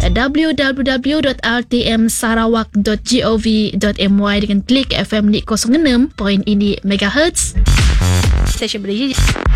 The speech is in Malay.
www.rtmsarawak.gov.my dengan klik FM di 06.6 MHz. Stesen berbeza.